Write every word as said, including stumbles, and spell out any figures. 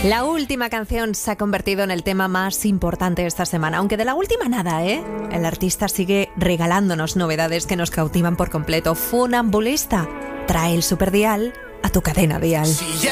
La última canción se ha convertido en el tema más importante esta semana, aunque de la última nada, ¿eh? El artista sigue regalándonos novedades que nos cautivan por completo. Funambulista trae el superdial a tu cadena dial. Si ya